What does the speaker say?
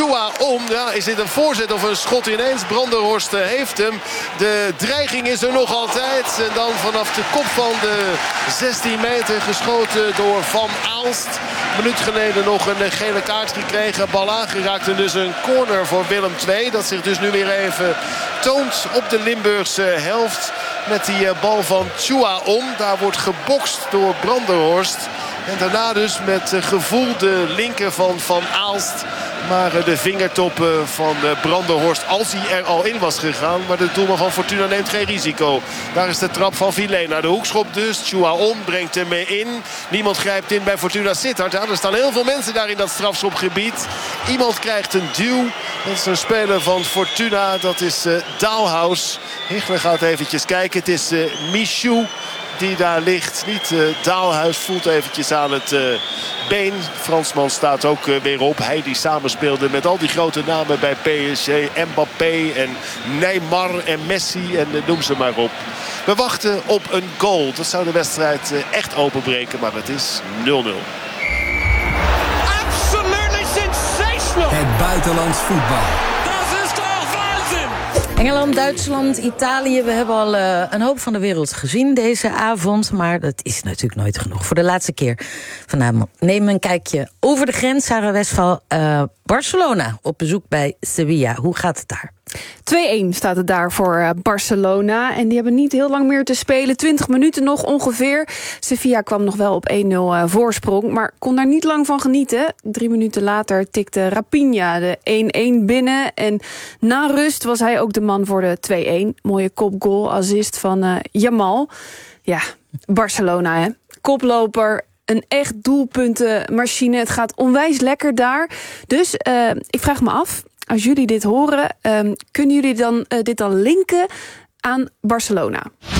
Chua Om. Ja, is dit een voorzet of een schot ineens? Brandenhorst heeft hem. De dreiging is er nog altijd. En dan vanaf de kop van de 16 meter geschoten door Van Aalst. Een minuut geleden nog een gele kaart gekregen. Bal aangeraakt en dus een corner voor Willem II. Dat zich dus nu weer even toont op de Limburgse helft. Met die bal van Chua Om. Daar wordt gebokst door Brandenhorst. En daarna dus met gevoel de linker van Van Aalst. Maar de vingertoppen van Brandenhorst, als hij er al in was gegaan. Maar de doelman van Fortuna neemt geen risico. Daar is de trap van Vilena. De hoekschop dus. Chua Om brengt hem in. Niemand grijpt in bij Fortuna Sittard. Ja, er staan heel veel mensen daar in dat strafschopgebied. Iemand krijgt een duw. Dat is een speler van Fortuna. Dat is Daalhaus. Hichler gaat eventjes kijken. Het is Michou die daar ligt. Niet Daalhuis voelt eventjes aan het been. Fransman staat ook weer op. Hij die samenspeelde met al die grote namen bij PSG. Mbappé en Neymar en Messi en noem ze maar op. We wachten op een goal. Dat zou de wedstrijd echt openbreken. Maar het is 0-0. Absolutely sensational. Het buitenlands voetbal. Engeland, Duitsland, Italië. We hebben al een hoop van de wereld gezien deze avond. Maar dat is natuurlijk nooit genoeg. Voor de laatste keer vanavond nemen we een kijkje over de grens. Sarah Westphal, Barcelona op bezoek bij Sevilla. Hoe gaat het daar? 2-1 staat het daar voor Barcelona. En die hebben niet heel lang meer te spelen. 20 minuten nog ongeveer. Sevilla kwam nog wel op 1-0 voorsprong. Maar kon daar niet lang van genieten. 3 minuten later tikte Raphinha de 1-1 binnen. En na rust was hij ook de man voor de 2-1. Mooie kopgoal, assist van Yamal. Ja, Barcelona, hè. Koploper. Een echt doelpuntenmachine. Het gaat onwijs lekker daar. Dus ik vraag me af, als jullie dit horen, kunnen jullie dan dit dan linken aan Barcelona?